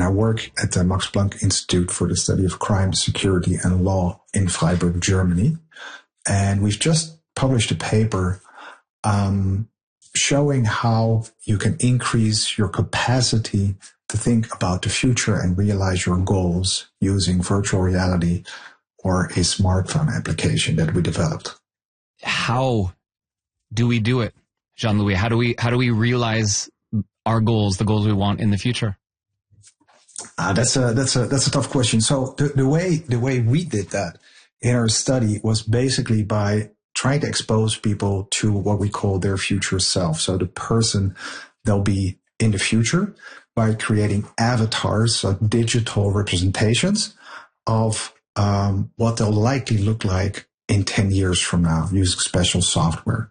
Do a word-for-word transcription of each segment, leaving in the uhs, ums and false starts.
I work at the Max Planck Institute for the Study of Crime, Security, and Law in Freiburg, Germany. And we've just published a paper um, showing how you can increase your capacity to think about the future and realize your goals using virtual reality or a smartphone application that we developed. How do we do it, Jean-Louis? How do we how do we realize our goals, the goals we want in the future? Uh, that's a that's a that's a tough question. So the, the way the way we did that in our study was basically by trying to expose people to what we call their future self. So the person they'll be in the future, by creating avatars, so digital representations of um, what they'll likely look like in ten years from now using special software.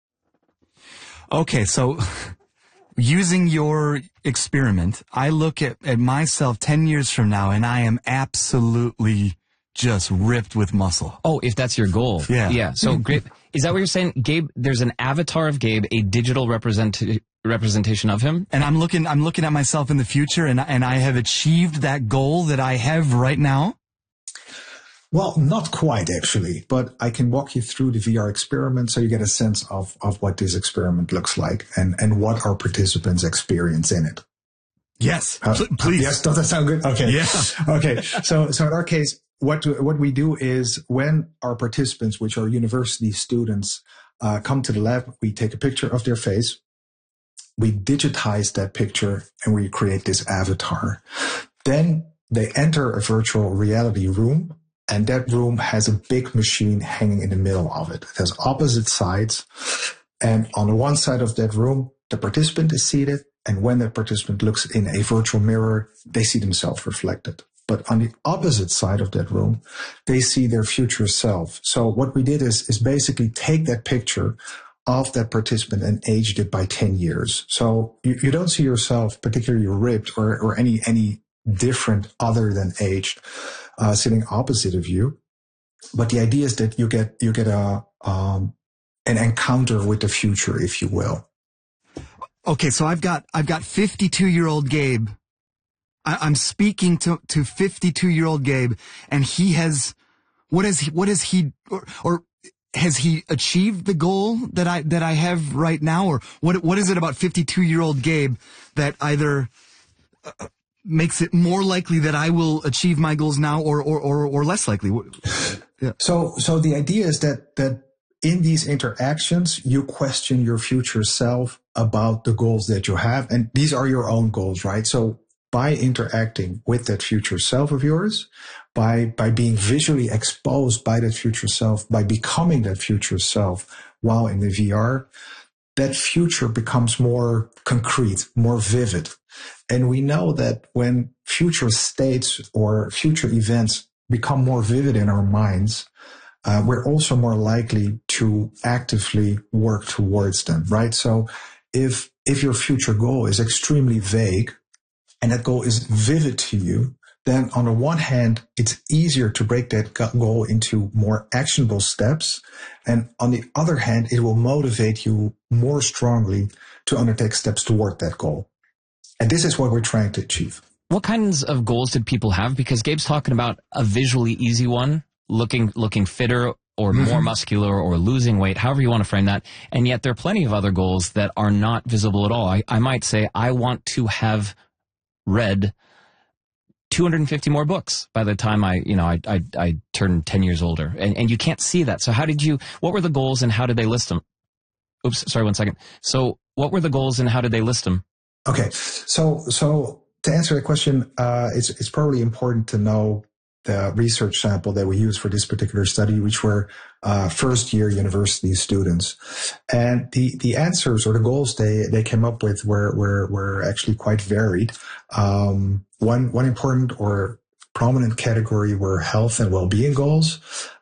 Okay, so using your experiment, I look at, at myself ten years from now and I am absolutely just ripped with muscle. Oh, if that's your goal. Yeah. Yeah. So, Gabe, is that what you're saying? Gabe, there's an avatar of Gabe, a digital represent representation of him? And I'm looking, I'm looking at myself in the future and, and I have achieved that goal that I have right now? Well, not quite actually, but I can walk you through the V R experiment so you get a sense of, of what this experiment looks like and, and what our participants experience in it. Yes, uh, please. Yes, does that sound good? Okay. Yeah. Okay. So, so in our case, what, what we do is when our participants, which are university students, uh, come to the lab, we take a picture of their face. We digitize that picture and we create this avatar. Then they enter a virtual reality room, and that room has a big machine hanging in the middle of it. It has opposite sides. And on the one side of that room, the participant is seated. And when the participant looks in a virtual mirror, they see themselves reflected. But on the opposite side of that room, they see their future self. So what we did is, is basically take that picture of that participant and aged it by ten years. So you, you don't see yourself particularly ripped or, or any, any different other than aged, uh, sitting opposite of you. But the idea is that you get, you get a, um, an encounter with the future, if you will. Okay. So I've got, I've got fifty-two year old Gabe. I, I'm speaking to, to fifty-two year old Gabe, and he has, what is he, what is he, or, or has he achieved the goal that I, that I have right now? Or what, what is it about fifty-two year old Gabe that either uh, makes it more likely that I will achieve my goals now or, or, or, or less likely? Yeah. So, so the idea is that, that in these interactions, you question your future self about the goals that you have. And these are your own goals, right? So by interacting with that future self of yours, by, by being visually exposed by that future self, by becoming that future self while in the V R, that future becomes more concrete, more vivid. And we know that when future states or future events become more vivid in our minds, uh, we're also more likely to actively work towards them, right? So if, if your future goal is extremely vague and that goal is vivid to you, then on the one hand, it's easier to break that goal into more actionable steps. And on the other hand, it will motivate you more strongly to undertake steps toward that goal. And this is what we're trying to achieve. What kinds of goals did people have? Because Gabe's talking about a visually easy one, looking looking fitter or mm-hmm. more muscular or losing weight, however you want to frame that. And yet there are plenty of other goals that are not visible at all. I, I might say I want to have read two hundred fifty more books by the time I, you know, I, I, I turn ten years older. And, and you can't see that. So how did you, what were the goals and how did they list them? Oops, sorry, one second. So what were the goals and how did they list them? Okay. So, so to answer that question, uh, it's, it's probably important to know the research sample that we used for this particular study, which were, uh, first year university students. And the, the answers or the goals they, they came up with were, were, were actually quite varied. Um, one, one important or prominent category were health and well-being goals.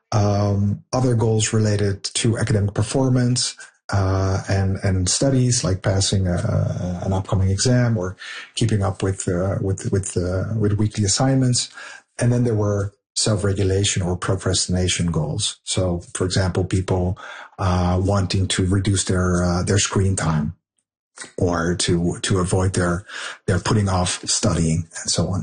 Um, other goals related to academic performance, Uh, and, and studies like passing a, an upcoming exam or keeping up with, uh, with, with, uh, with weekly assignments. And then there were self-regulation or procrastination goals. So, for example, people, uh, wanting to reduce their, uh, their screen time or to, to avoid their, their putting off studying and so on.